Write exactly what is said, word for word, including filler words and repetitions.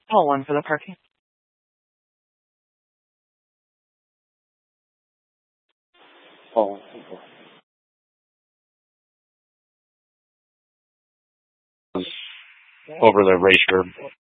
Call one for the parking. Oh, over the racer.